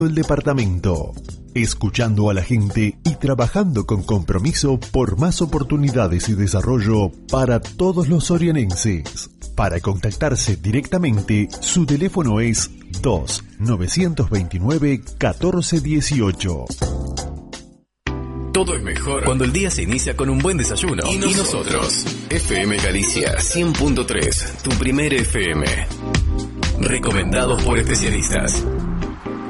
el departamento, escuchando a la gente y trabajando con compromiso por más oportunidades y desarrollo para todos los sorianenses. Para contactarse directamente, su teléfono es 2-929-1418. Todo es mejor cuando el día se inicia con un buen desayuno. Y nosotros, FM Galicia 100.3, tu primer FM. Recomendados por especialistas.